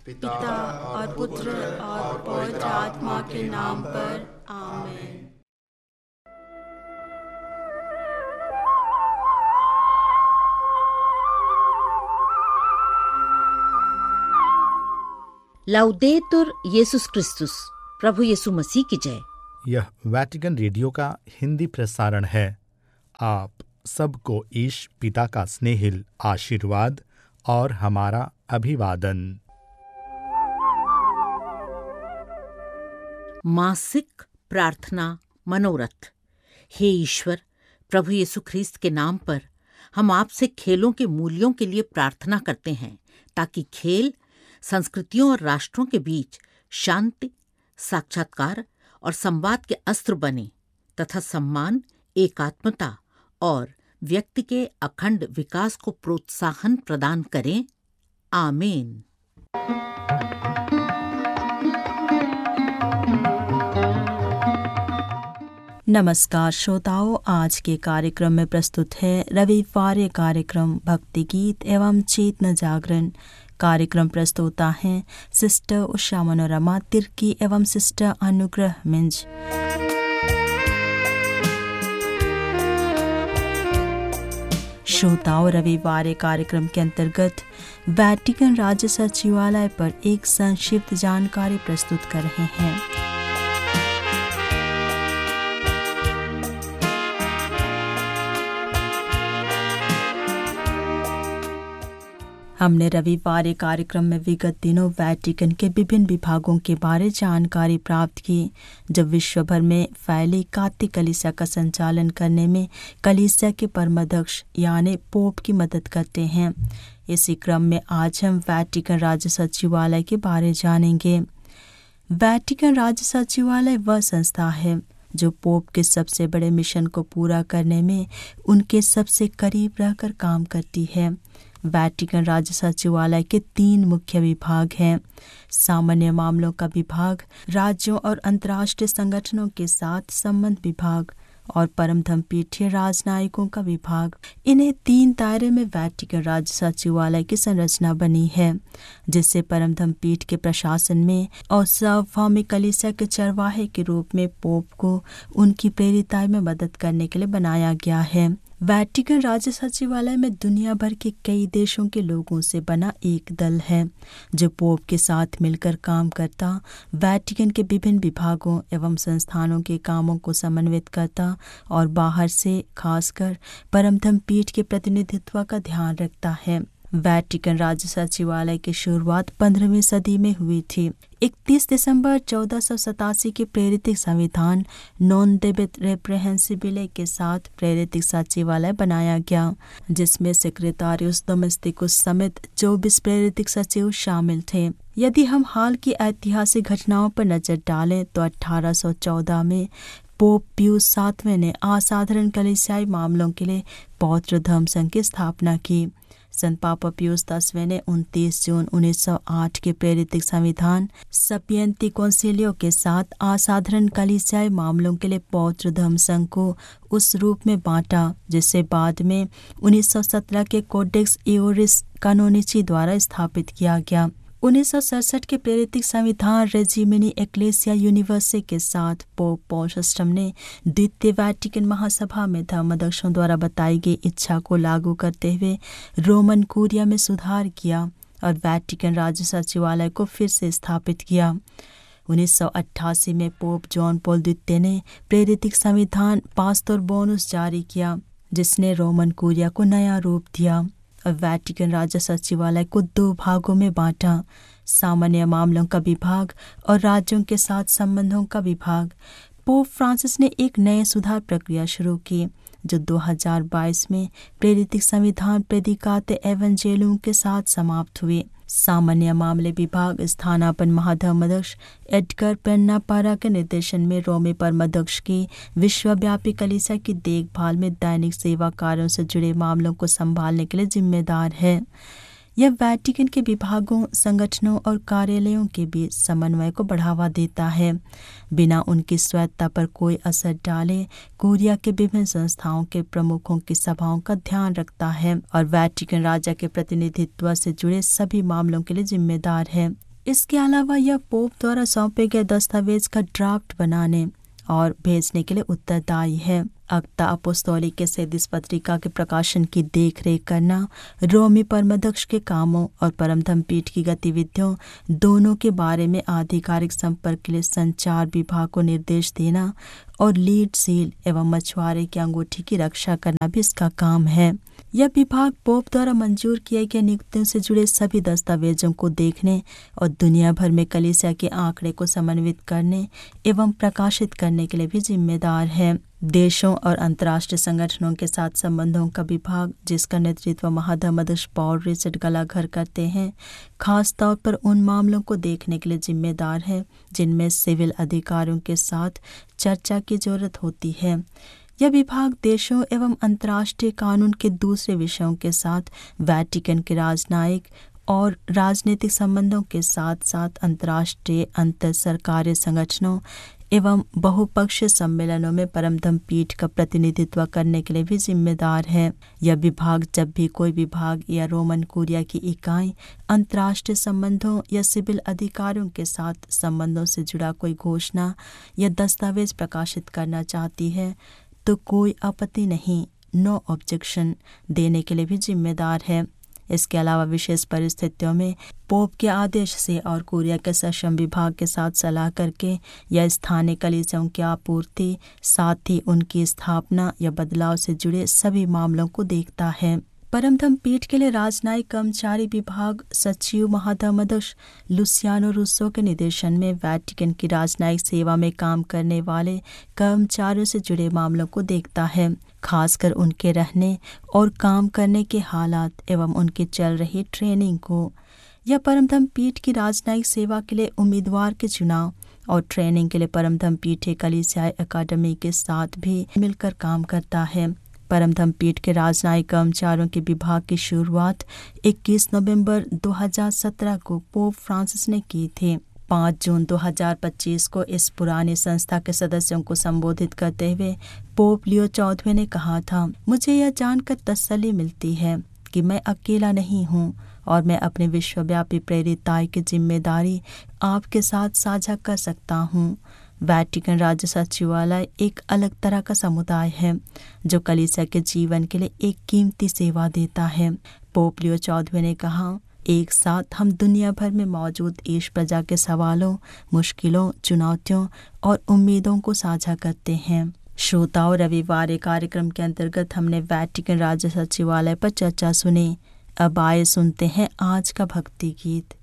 पिता और पुत्र और पवित्र आत्मा के नाम पर आमीन। लाउदेतुर येसुस क्रिस्तुस, प्रभु यीशु मसीह की जय। यह वैटिकन रेडियो का हिंदी प्रसारण है। आप सबको ईश पिता का स्नेहिल आशीर्वाद और हमारा अभिवादन। मासिक प्रार्थना मनोरथ। हे ईश्वर, प्रभु यीशु ख्रीस्त के नाम पर हम आपसे खेलों के मूल्यों के लिए प्रार्थना करते हैं, ताकि खेल संस्कृतियों और राष्ट्रों के बीच शांति, साक्षात्कार और संवाद के अस्त्र बने तथा सम्मान, एकात्मता और व्यक्ति के अखंड विकास को प्रोत्साहन प्रदान करें। आमीन। नमस्कार श्रोताओं, आज के कार्यक्रम में प्रस्तुत है रविवार कार्यक्रम भक्ति गीत एवं चेतना जागरण। कार्यक्रम प्रस्तुता हैं सिस्टर उषा मनोरमा तिर्की एवं सिस्टर अनुग्रह मिंज। श्रोताओं, रविवार कार्यक्रम के अंतर्गत वैटिकन राज्य सचिवालय पर एक संक्षिप्त जानकारी प्रस्तुत कर रहे हैं। हमने रविवार कार्यक्रम में विगत दिनों वैटिकन के विभिन्न विभागों के बारे जानकारी प्राप्त की, जब विश्व भर में फैली कातिक कलीसिया का संचालन करने में कलीसिया के परमाध्यक्ष यानी पोप की मदद करते हैं। इसी क्रम में आज हम वैटिकन राज्य सचिवालय के बारे जानेंगे। वैटिकन राज्य सचिवालय वह संस्था है जो पोप के सबसे बड़े मिशन को पूरा करने में उनके सबसे करीब रहकर काम करती है। वैटिकन राज्य सचिवालय के 3 मुख्य विभाग हैं: सामान्य मामलों का विभाग, राज्यों और अंतर्राष्ट्रीय संगठनों के साथ संबंध विभाग और परम धर्मपीठीय राजनयिकों का विभाग। इन्हें 3 दायरे में वैटिकन राज्य सचिवालय की संरचना बनी है, जिससे परम धर्मपीठ के प्रशासन में और सार्वभौमिक कलीसिया के चरवाहे के रूप में पोप को उनकी प्रेरिताई में मदद करने के लिए बनाया गया है। वैटिकन राज्य सचिवालय में दुनिया भर के कई देशों के लोगों से बना एक दल है, जो पोप के साथ मिलकर काम करता, वैटिकन के विभिन्न विभागों एवं संस्थानों के कामों को समन्वित करता और बाहर से खासकर परम धर्मपीठ के प्रतिनिधित्व का ध्यान रखता है। वैटिकन राज्य सचिवालय की शुरुआत 15वीं सदी में हुई थी। 31 दिसंबर 1487 के प्रेरित संविधान नॉन डेबिट रेप्रेहेंसिबिले के साथ प्रेरित सचिवालय बनाया गया, जिसमें सेक्रेटारियस डोमेस्टिकुस समेत 24 प्रेरित सचिव शामिल थे। यदि हम हाल की ऐतिहासिक घटनाओं पर नजर डालें तो 1814 में पोप पियूस 7वें ने असाधारण कलीसियाई मामलों के लिए पवित्र धर्म संघ की स्थापना की। संत पापा पियूस 10वें ने 29 जून 1908 के प्रेरित संविधान सपियंती कौंसिलियो के साथ असाधारण कलीसियाई मामलों के लिए पवित्र धर्म संघ को उस रूप में बांटा, जिसे बाद में 1917 के कोडेक्स इओरिस कानोनिची द्वारा स्थापित किया गया। 1967 के प्रेरित संविधान रेजिमिनी एक्लेसिया यूनिवर्सिटी के साथ पोप पॉल VI ने द्वितीय वैटिकन महासभा में धर्माध्यक्षों द्वारा बताई गई इच्छा को लागू करते हुए रोमन कुरिया में सुधार किया और वैटिकन राज्य सचिवालय को फिर से स्थापित किया। 1988 में पोप जॉन पॉल द्वितीय ने प्रेरित संविधान पास्टोर बोनस जारी किया, जिसने रोमन कुरिया को नया रूप दिया और वैटिकन राज्य सचिवालय को 2 भागों में बांटा: सामान्य मामलों का विभाग और राज्यों के साथ संबंधों का विभाग। पोप फ्रांसिस ने एक नए सुधार प्रक्रिया शुरू की, जो 2022 में प्रेरित संविधान प्रेदिकाते एवंजेलुम के साथ समाप्त हुए। सामान्य मामले विभाग स्थानापन्न महाधर्माध्यक्ष एडगर पेन्नापारा के निर्देशन में रोमी परमाध्यक्ष की विश्वव्यापी कलीसिया की देखभाल में दैनिक सेवा कार्यों से जुड़े मामलों को संभालने के लिए जिम्मेदार है। यह वैटिकन के विभागों, संगठनों और कार्यालयों के बीच समन्वय को बढ़ावा देता है, बिना उनकी स्वायत्तता पर कोई असर डाले। कुरिया के विभिन्न संस्थाओं के प्रमुखों की सभाओं का ध्यान रखता है और वैटिकन राजा के प्रतिनिधित्व से जुड़े सभी मामलों के लिए जिम्मेदार है। इसके अलावा यह पोप द्वारा सौंपे गए दस्तावेज का ड्राफ्ट बनाने और भेजने के लिए उत्तरदायी है। अक्ता अपोस्तोलिक के सेदिस पत्रिका के प्रकाशन की देखरेख करना, रोमी परमदक्ष के कामों और परमधम पीठ की गतिविधियों दोनों के बारे में आधिकारिक संपर्क के लिए संचार विभाग को निर्देश देना और लीड सील एवं मछुआरे की अंगूठी की रक्षा करना भी इसका काम है। यह विभाग पोप द्वारा मंजूर किए गए नियुक्तियों से जुड़े सभी दस्तावेजों को देखने और दुनिया भर में कलीसिया के आंकड़े को समन्वित करने एवं प्रकाशित करने के लिए भी जिम्मेदार है। देशों और अंतर्राष्ट्रीय संगठनों के साथ संबंधों का विभाग, जिसका नेतृत्व महाधर्मदक्ष पॉल रिचर्ड गलाघर करते हैं, खास तौर पर उन मामलों को देखने के लिए जिम्मेदार है जिनमें सिविल अधिकारियों के साथ चर्चा की जरूरत होती है। यह विभाग देशों एवं अंतर्राष्ट्रीय कानून के दूसरे विषयों के साथ वेटिकन के राजनयिक और राजनीतिक संबंधों के साथ साथ अंतर्राष्ट्रीय अंतर सरकारी संगठनों एवं बहुपक्षीय सम्मेलनों में परमधम पीठ का प्रतिनिधित्व करने के लिए भी जिम्मेदार है। यह विभाग जब भी कोई विभाग या रोमन कुरिया की इकाई अंतर्राष्ट्रीय संबंधों या सिविल अधिकारियों के साथ संबंधों से जुड़ा कोई घोषणा या दस्तावेज प्रकाशित करना चाहती है तो कोई आपत्ति नहीं, नो ऑब्जेक्शन देने के लिए भी जिम्मेदार है। इसके अलावा विशेष परिस्थितियों में पोप के आदेश से और कुरिया के सक्षम विभाग के साथ सलाह करके या स्थानीय कलीसियाओं की आपूर्ति, साथ ही उनकी स्थापना या बदलाव से जुड़े सभी मामलों को देखता है। परमधम पीठ के लिए राजनयिक कर्मचारी विभाग सचिव महाधर्मदक्ष लुसियानो रूसो के निर्देशन में वेटिकन की राजनयिक सेवा में काम करने वाले कर्मचारियों से जुड़े मामलों को देखता है, खासकर उनके रहने और काम करने के हालात एवं उनकी चल रही ट्रेनिंग को। यह परमधम पीठ की राजनयिक सेवा के लिए उम्मीदवार के चुनाव और ट्रेनिंग के लिए परमधम पीठ कलीसियाई अकादमी के साथ भी मिलकर काम करता है। परमधम पीठ के राजनयिक कर्मचारियों के विभाग की शुरुआत 21 नवंबर 2017 को पोप फ्रांसिस ने की थी। 5 जून 2025 को इस पुरानी संस्था के सदस्यों को संबोधित करते हुए पोप लियो 14वें ने कहा था, मुझे यह जानकर तसल्ली मिलती है कि मैं अकेला नहीं हूँ और मैं अपने विश्वव्यापी प्रेरिताई की जिम्मेदारी आपके साथ साझा कर सकता हूँ। वेटिकन राज्य सचिवालय एक अलग तरह का समुदाय है जो कलीसिया के जीवन के लिए एक कीमती सेवा देता है। पोप लियो 14वें ने कहा, एक साथ हम दुनिया भर में मौजूद ईश प्रजा के सवालों, मुश्किलों, चुनौतियों और उम्मीदों को साझा करते हैं। श्रोताओं, रविवार कार्यक्रम के अंतर्गत हमने वेटिकन राज्य सचिवालय पर चर्चा सुनी। अब आए सुनते हैं आज का भक्ति गीत।